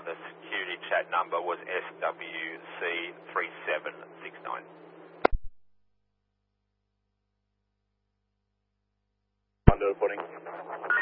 the security chat number was SWC3769. Under reporting.